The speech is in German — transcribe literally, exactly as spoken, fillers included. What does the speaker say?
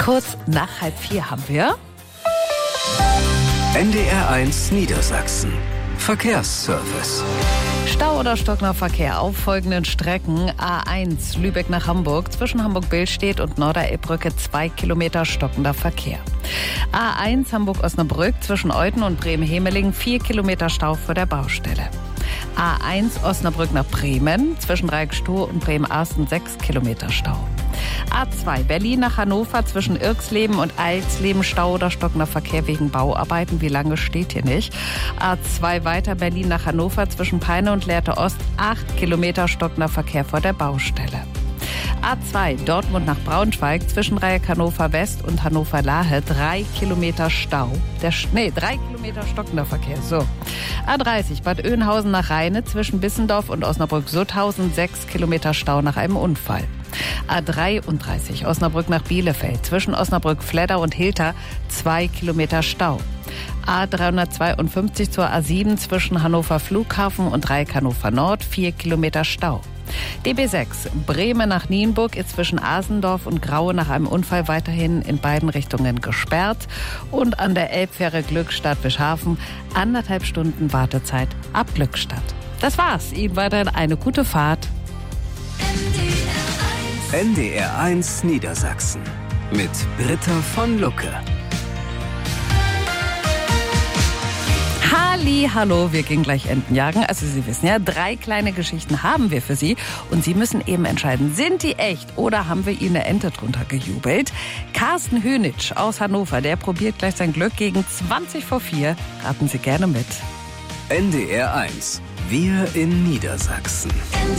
Kurz nach halb vier haben wir N D R eins Niedersachsen. Verkehrsservice. Stau oder stockender Verkehr auf folgenden Strecken. A eins Lübeck nach Hamburg, zwischen Hamburg-Billstedt und Norderelbbrücke zwei Kilometer stockender Verkehr. A eins Hamburg-Osnabrück, zwischen Euten und Bremen-Hemeling vier Kilometer Stau vor der Baustelle. A eins Osnabrück nach Bremen, zwischen Reikstow und Bremen-Arsten sechs Kilometer Stau. A zwei Berlin nach Hannover, zwischen Irxleben und Eilsleben Stau oder stockender Verkehr wegen Bauarbeiten. Wie lange steht hier nicht. A zwei weiter Berlin nach Hannover, zwischen Peine und Lehrte Ost acht Kilometer stockender Verkehr vor der Baustelle. A zwei Dortmund nach Braunschweig, zwischen Dreieck Hannover West und Hannover Lahe drei Kilometer Stau. Der Sch- nee, drei Kilometer stockender Verkehr. So. A dreißig Bad Oeynhausen nach Rheine, zwischen Bissendorf und Osnabrück-Sutthausen sechs Kilometer Stau nach einem Unfall. A dreiunddreißig Osnabrück nach Bielefeld, zwischen Osnabrück-Fledder und Hilter zwei Kilometer Stau. A dreihundertzweiundfünfzig zur A sieben, zwischen Hannover Flughafen und Dreieck Hannover Nord vier Kilometer Stau. D B sechs Bremen nach Nienburg ist zwischen Asendorf und Graue nach einem Unfall weiterhin in beiden Richtungen gesperrt. Und an der Elbfähre Glückstadt-Wischhafen anderthalb Stunden Wartezeit ab Glückstadt. Das war's. Ihnen weiterhin eine gute Fahrt. N D R eins Niedersachsen mit Britta von Lucke. Halli, hallo, wir gehen gleich Enten jagen. Also Sie wissen ja, drei kleine Geschichten haben wir für Sie. Und Sie müssen eben entscheiden, sind die echt oder haben wir Ihnen eine Ente drunter gejubelt? Carsten Höhnitsch aus Hannover, der probiert gleich sein Glück gegen zwanzig vor vier. Raten Sie gerne mit. N D R eins. Wir in Niedersachsen.